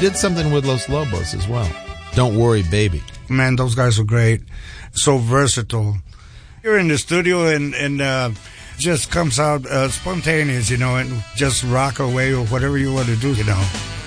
did something with Los Lobos as well. Don't Worry, Baby. Man, those guys are great. So versatile. You're in the studio and just comes out spontaneous, and just rock away or whatever you want to do,